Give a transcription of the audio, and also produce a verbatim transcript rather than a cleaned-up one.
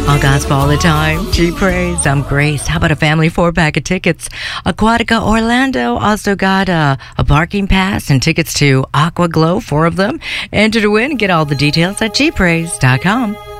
All gospel all the time. Gee, praise. I'm Grace. How about a family four-pack of tickets? Aquatica Orlando also got a, a parking pass and tickets to Aqua Glow, four of them. Enter to win and get all the details at G praise dot com.